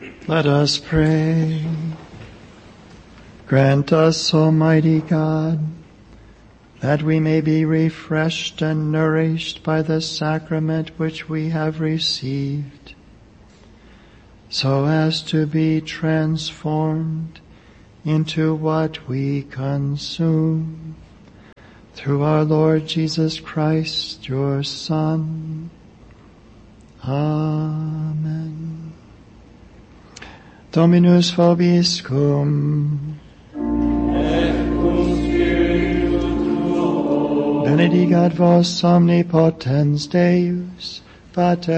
Let us pray. Grant us, Almighty God, that we may be refreshed and nourished by the sacrament which we have received, so as to be transformed into what we consume. Through our Lord Jesus Christ, your Son. Amen. Dominus vobiscum. Benedicat vos omnipotens Deus, Pater